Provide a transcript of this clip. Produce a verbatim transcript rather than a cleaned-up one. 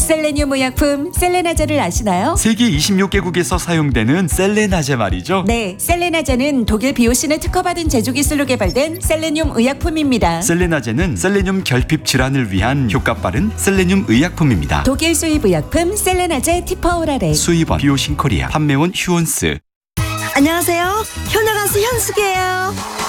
셀레늄 의약품 셀레나제를 아시나요? 세계 이십육 개국에서 사용되는 셀레나제 말이죠. 네, 셀레나제는 독일 비오신을 특허받은 제조 기술로 개발된 셀레늄 의약품입니다. 셀레나제는 셀레늄 결핍 질환을 위한 효과 빠른 셀레늄 의약품입니다. 독일 수입 의약품 셀레나제 티퍼오라레. 수입원 비오신 코리아, 판매원 휴온스. 안녕하세요. 효녀 가수 현숙이에요.